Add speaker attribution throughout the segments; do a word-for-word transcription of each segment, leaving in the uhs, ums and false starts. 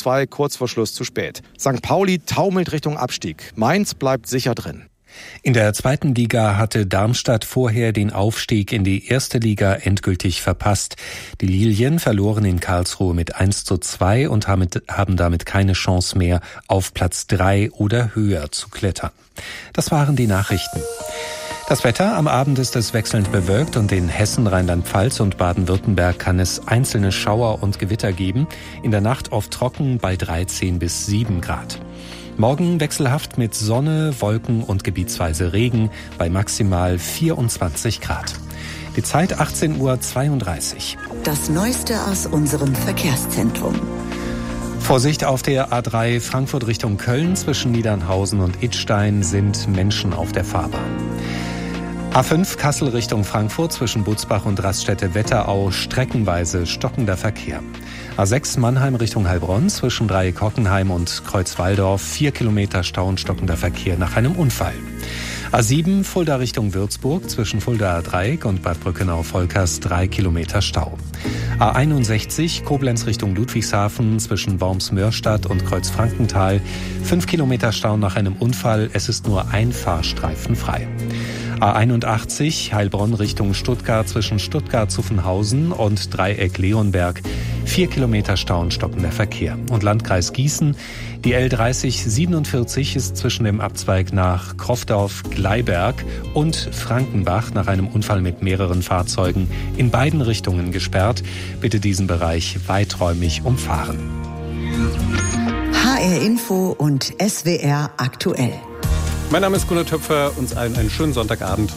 Speaker 1: zwei kurz vor Schluss zu spät. Sankt Pauli taumelt Richtung Abstieg. Mainz bleibt sicher drin.
Speaker 2: In der zweiten Liga hatte Darmstadt vorher den Aufstieg in die erste Liga endgültig verpasst. Die Lilien verloren in Karlsruhe mit eins zu zwei und haben damit keine Chance mehr, auf Platz drei oder höher zu klettern. Das waren die Nachrichten. Das Wetter: Am Abend ist es wechselnd bewölkt und in Hessen, Rheinland-Pfalz und Baden-Württemberg kann es einzelne Schauer und Gewitter geben. In der Nacht oft trocken bei dreizehn bis sieben Grad. Morgen wechselhaft mit Sonne, Wolken und gebietsweise Regen bei maximal vierundzwanzig Grad. Die Zeit achtzehn Uhr zweiunddreißig.
Speaker 3: Das Neueste aus unserem Verkehrszentrum.
Speaker 2: Vorsicht auf der A drei Frankfurt Richtung Köln. Zwischen Niedernhausen und Idstein sind Menschen auf der Fahrbahn. A fünf Kassel Richtung Frankfurt zwischen Butzbach und Raststätte-Wetterau streckenweise stockender Verkehr. A sechs Mannheim Richtung Heilbronn zwischen Dreieck-Hockenheim und Kreuzwaldorf vier Kilometer Stau und stockender Verkehr nach einem Unfall. A sieben Fulda Richtung Würzburg zwischen Fuldaer Dreieck und Bad Brückenau-Volkers drei Kilometer Stau. A einundsechzig Koblenz Richtung Ludwigshafen zwischen Worms-Mörstadt und Kreuzfrankenthal fünf Kilometer Stau nach einem Unfall. Es ist nur ein Fahrstreifen frei. A einundachtzig Heilbronn Richtung Stuttgart zwischen Stuttgart-Zuffenhausen und Dreieck-Leonberg vier Kilometer Stau und stockender Verkehr. Und Landkreis Gießen, die L dreißig siebenundvierzig ist zwischen dem Abzweig nach Kroffdorf-Gleiberg und Frankenbach nach einem Unfall mit mehreren Fahrzeugen in beiden Richtungen gesperrt. Bitte diesen Bereich weiträumig umfahren.
Speaker 3: H R Info und S W R aktuell.
Speaker 4: Mein Name ist Gunnar Töpfer, uns allen einen schönen Sonntagabend.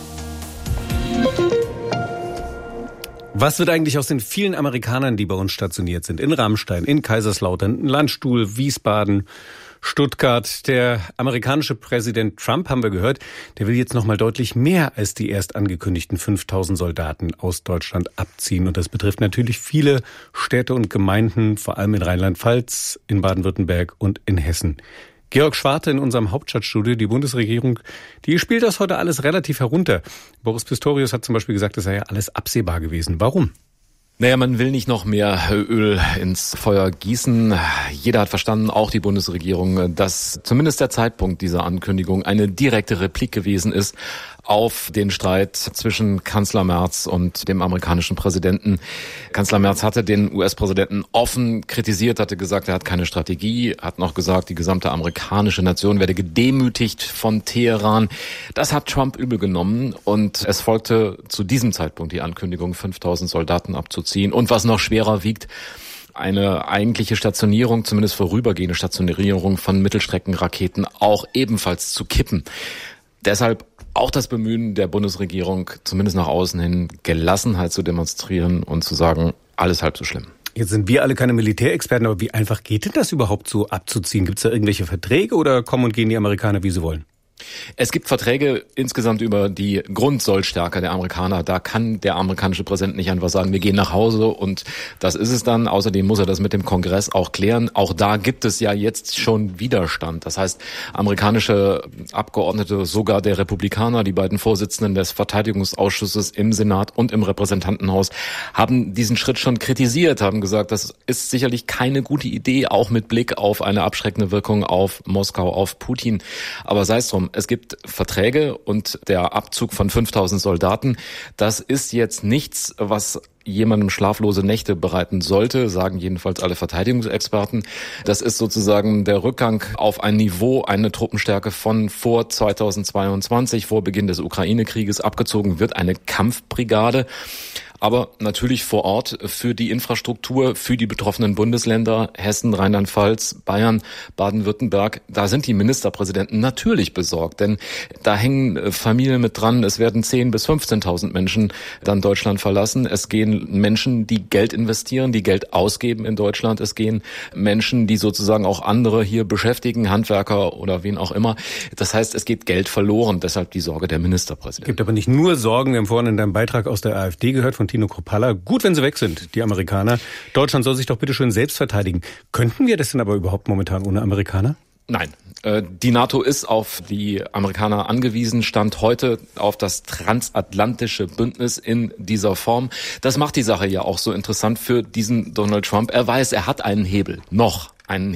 Speaker 4: Was wird eigentlich aus den vielen Amerikanern, die bei uns stationiert sind? In Ramstein, in Kaiserslautern, in Landstuhl, Wiesbaden, Stuttgart. Der amerikanische Präsident Trump, haben wir gehört, der will jetzt noch mal deutlich mehr als die erst angekündigten fünftausend Soldaten aus Deutschland abziehen. Und das betrifft natürlich viele Städte und Gemeinden, vor allem in Rheinland-Pfalz, in Baden-Württemberg und in Hessen. Georg Schwarte in unserem Hauptstadtstudio. Die Bundesregierung, die spielt das heute alles relativ herunter. Boris Pistorius hat zum Beispiel gesagt, das sei ja alles absehbar gewesen. Warum?
Speaker 5: Naja, man will nicht noch mehr Öl ins Feuer gießen. Jeder hat verstanden, auch die Bundesregierung, dass zumindest der Zeitpunkt dieser Ankündigung eine direkte Replik gewesen ist auf den Streit zwischen Kanzler Merz und dem amerikanischen Präsidenten. Kanzler Merz hatte den U S-Präsidenten offen kritisiert, hatte gesagt, er hat keine Strategie, hat noch gesagt, die gesamte amerikanische Nation werde gedemütigt von Teheran. Das hat Trump übel genommen und es folgte zu diesem Zeitpunkt die Ankündigung, fünftausend Soldaten abzuziehen. Und was noch schwerer wiegt, eine eigentliche Stationierung, zumindest vorübergehende Stationierung von Mittelstreckenraketen auch ebenfalls zu kippen. Deshalb auch das Bemühen der Bundesregierung, zumindest nach außen hin, Gelassenheit zu demonstrieren und zu sagen, alles halb so schlimm.
Speaker 4: Jetzt sind wir alle keine Militärexperten, aber wie einfach geht denn das überhaupt so abzuziehen? Gibt es da irgendwelche Verträge oder kommen und gehen die Amerikaner, wie sie wollen?
Speaker 5: Es gibt Verträge insgesamt über die Grundsollstärke der Amerikaner. Da kann der amerikanische Präsident nicht einfach sagen, wir gehen nach Hause und das ist es dann. Außerdem muss er das mit dem Kongress auch klären. Auch da gibt es ja jetzt schon Widerstand. Das heißt, amerikanische Abgeordnete, sogar der Republikaner, die beiden Vorsitzenden des Verteidigungsausschusses im Senat und im Repräsentantenhaus, haben diesen Schritt schon kritisiert, haben gesagt, das ist sicherlich keine gute Idee, auch mit Blick auf eine abschreckende Wirkung auf Moskau, auf Putin. Aber sei es drum. Es gibt Verträge und der Abzug von fünftausend Soldaten, das ist jetzt nichts, was jemandem schlaflose Nächte bereiten sollte, sagen jedenfalls alle Verteidigungsexperten. Das ist sozusagen der Rückgang auf ein Niveau, eine Truppenstärke von vor zweitausendzweiundzwanzig, vor Beginn des Ukraine-Krieges. Abgezogen wird eine Kampfbrigade. Aber natürlich vor Ort für die Infrastruktur, für die betroffenen Bundesländer, Hessen, Rheinland-Pfalz, Bayern, Baden-Württemberg, da sind die Ministerpräsidenten natürlich besorgt, denn da hängen Familien mit dran. Es werden zehntausend bis fünfzehntausend Menschen dann Deutschland verlassen. Es gehen Menschen, die Geld investieren, die Geld ausgeben in Deutschland. Es gehen Menschen, die sozusagen auch andere hier beschäftigen, Handwerker oder wen auch immer. Das heißt, es geht Geld verloren, deshalb die Sorge der Ministerpräsidenten.
Speaker 4: Es gibt aber nicht nur Sorgen. Wir haben vorhin in deinem Beitrag aus der AfD gehört von Tino Kruppalla. Gut, wenn sie weg sind, die Amerikaner. Deutschland soll sich doch bitte schön selbst verteidigen. Könnten wir das denn aber überhaupt momentan ohne Amerikaner?
Speaker 5: Nein. Die NATO ist auf die Amerikaner angewiesen, stand heute auf das transatlantische Bündnis in dieser Form. Das macht die Sache ja auch so interessant für diesen Donald Trump. Er weiß, er hat einen Hebel, noch einen